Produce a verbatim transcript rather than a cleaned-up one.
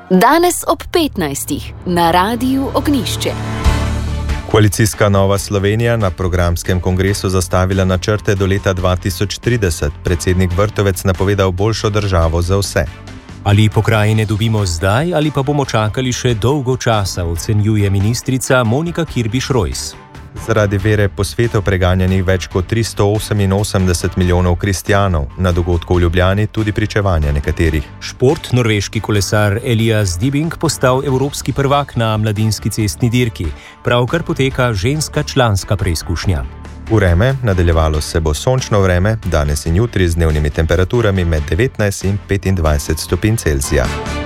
Danes ob petnajstih na Radiu Ognjišče. Koalicijska Nova Slovenija na programskem kongresu zastavila načrte do leta dva tisoč trideset. Predsednik Vrtovec napovedal boljšo državo za vse. Ali pokrajine dobimo zdaj ali pa bomo čakali še dolgo časa, ocenjuje ministrica Monika Kirbiš-Rojs. Zaradi vere po svetu preganjanih več kot tristo oseminosemdeset milijonov kristjanov, na dogodku v Ljubljani tudi pričevanja nekaterih. Šport, norveški kolesar Elias Dibing postal evropski prvak na mladinski cestni dirki. Pravkar poteka ženska članska preizkušnja. Vreme, nadaljevalo se bo sončno vreme, danes in jutri z dnevnimi temperaturami med devetnajst in petindvajset stopinj Celzija.